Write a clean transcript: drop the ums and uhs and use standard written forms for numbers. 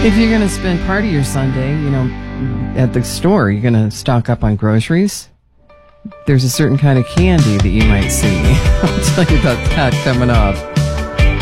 If you're going to spend part of your Sunday, at the store, you're going to stock up on groceries. There's a certain kind of candy that you might see. I'll tell you about that coming up.